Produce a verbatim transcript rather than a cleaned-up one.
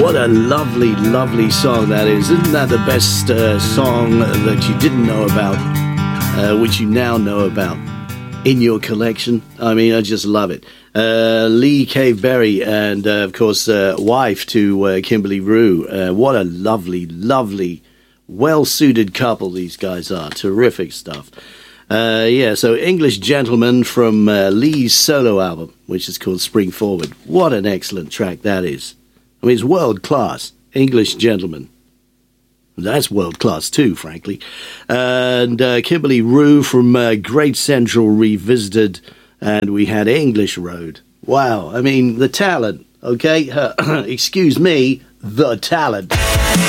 What a lovely, lovely song that is. Isn't that the best uh, song that you didn't know about, uh, which you now know about in your collection? I mean, I just love it. Uh, Lee Cave Berry and, uh, of course, uh, wife to uh, Kimberly Rue. Uh, what a lovely, lovely, well-suited couple these guys are. Terrific stuff. Uh, yeah, so English Gentleman from uh, Lee's solo album, which is called Spring Forward. What an excellent track that is. I mean, it's world-class. English Gentleman. That's world-class too, frankly. And uh, Kimberly Rue from uh, Great Central Revisited, and we had English Road. Wow, I mean, the talent, okay? Uh, excuse me, the talent.